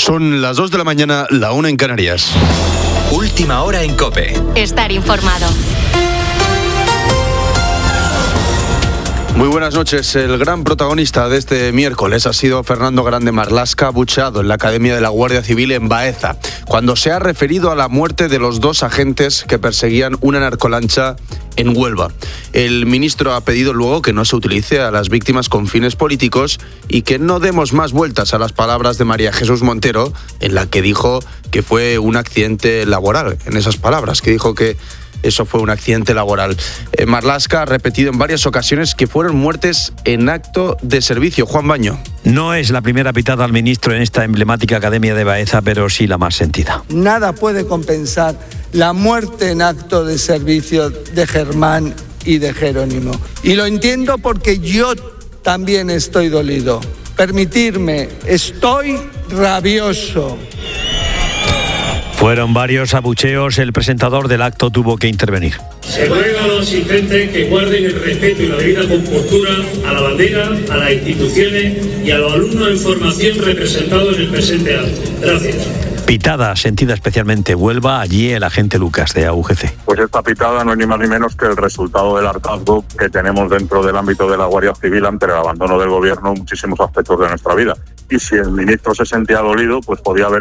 Son las 2 de la mañana, la 1 en Canarias. Última hora en COPE. Estar informado. Muy buenas noches. El gran protagonista de este miércoles ha sido Fernando Grande Marlaska, abucheado en la Academia de la Guardia Civil en Baeza, cuando se ha referido a la muerte de los 2 agentes que perseguían una narcolancha en Huelva. El ministro ha pedido luego que no se utilice a las víctimas con fines políticos y que no demos más vueltas a las palabras de María Jesús Montero, en la que dijo que fue un accidente laboral. En esas palabras, que dijo que eso fue un accidente laboral. Marlaska ha repetido en varias ocasiones que fueron muertes en acto de servicio. Juan Baño. No es la primera pitada al ministro en esta emblemática Academia de Baeza, pero sí la más sentida. Nada puede compensar la muerte en acto de servicio de Germán y de Jerónimo. Y lo entiendo porque yo también estoy dolido. Permitirme, estoy rabioso. Fueron varios abucheos, el presentador del acto tuvo que intervenir. Se ruega a los asistentes que guarden el respeto y la debida compostura a la bandera, a las instituciones y a los alumnos en formación representados en el presente acto. Gracias. Pitada sentida especialmente Huelva, allí el agente Lucas de AUGC. Pues esta pitada no es ni más ni menos que el resultado del hartazgo que tenemos dentro del ámbito de la Guardia Civil ante el abandono del gobierno en muchísimos aspectos de nuestra vida. Y si el ministro se sentía dolido, pues podía haber